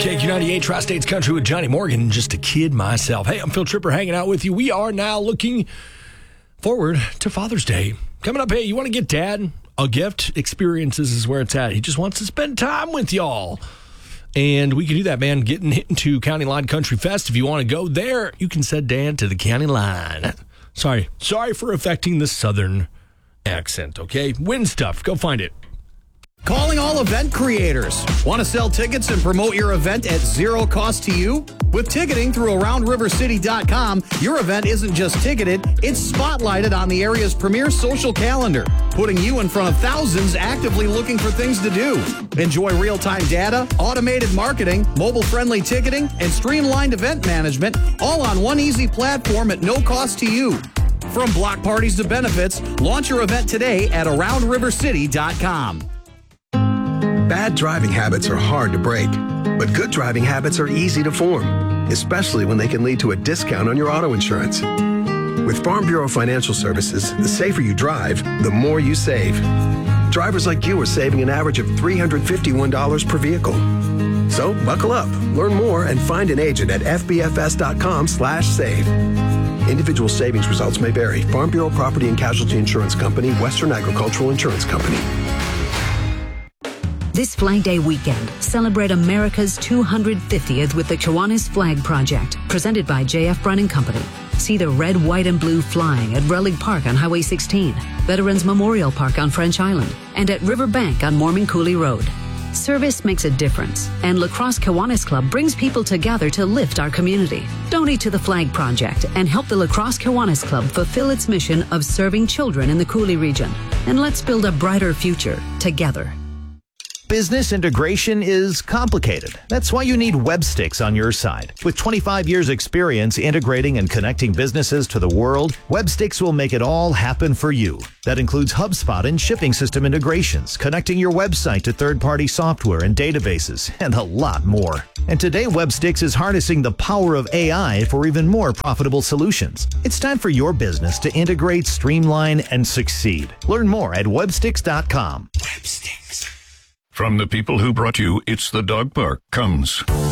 KQ98 Tri-States Country with Johnny Morgan, just a kid myself. Hey, I'm Phil Tripper hanging out with you. We are now looking forward to Father's Day. Coming up, hey, you want to get Dad a gift? Experiences is where it's at. He just wants to spend time with y'all. And we can do that, man. Getting into County Line Country Fest. If you want to go there, you can send Dad to the County Line. Sorry for affecting the Southern accent, okay? Win stuff. Go find it. Calling all event creators. Want to sell tickets and promote your event at zero cost to you? With ticketing through AroundRiverCity.com, your event isn't just ticketed, it's spotlighted on the area's premier social calendar, putting you in front of thousands actively looking for things to do. Enjoy real-time data, automated marketing, mobile-friendly ticketing, and streamlined event management, all on one easy platform at no cost to you. From block parties to benefits, launch your event today at AroundRiverCity.com. Bad driving habits are hard to break, but good driving habits are easy to form, especially when they can lead to a discount on your auto insurance. With Farm Bureau Financial Services, the safer you drive, the more you save. Drivers like you are saving an average of $351 per vehicle. So buckle up, learn more, and find an agent at fbfs.com/save. Individual savings results may vary. Farm Bureau Property and Casualty Insurance Company, Western Agricultural Insurance Company. This Flag Day weekend, celebrate America's 250th with the Kiwanis Flag Project, presented by J.F. Brennan Company. See the red, white, and blue flying at Relic Park on Highway 16, Veterans Memorial Park on French Island, and at Riverbank on Mormon Coulee Road. Service makes a difference, and La Crosse Kiwanis Club brings people together to lift our community. Donate to the Flag Project and help the La Crosse Kiwanis Club fulfill its mission of serving children in the Coulee region. And let's build a brighter future together. Business integration is complicated. That's why you need Webstix on your side. With 25 years experience integrating and connecting businesses to the world, Webstix will make it all happen for you. That includes HubSpot and shipping system integrations, connecting your website to third-party software and databases, and a lot more. And today, Webstix is harnessing the power of AI for even more profitable solutions. It's time for your business to integrate, streamline, and succeed. Learn more at Webstix.com. From the people who brought you It's the Dog Park comes